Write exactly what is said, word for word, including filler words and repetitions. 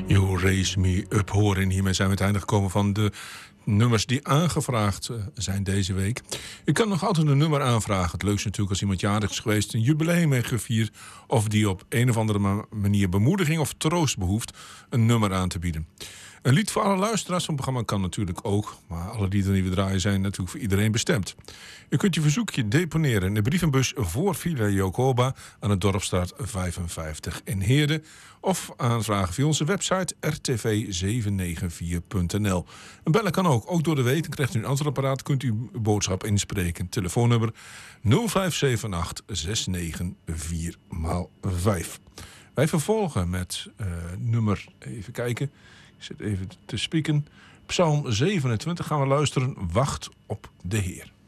You Raise Me Up horen. En hiermee zijn we het einde gekomen van de nummers die aangevraagd uh, zijn deze week. Je kan nog altijd een nummer aanvragen. Het leukste natuurlijk als iemand jarig is geweest, een jubileum heeft gevierd, of die op een of andere ma- manier bemoediging of troost behoeft, een nummer aan te bieden. Een lied voor alle luisteraars van het programma kan natuurlijk ook, maar alle liederen die we draaien zijn natuurlijk voor iedereen bestemd. U kunt je verzoekje deponeren in de brievenbus voor Villa Jocoba aan het Dorpstraat vijfenvijftig in Heerde, of aanvragen via onze website r t v zeven negen vier punt n l. En bellen kan ook, ook door de week. Dan krijgt u een antwoordapparaat, kunt u uw boodschap inspreken. Telefoonnummer nul vijf zeven acht zes negen vier vijf. Wij vervolgen met uh, nummer, even kijken, ik zit even te spieken. Psalm zevenentwintig gaan we luisteren, Wacht op de Heer.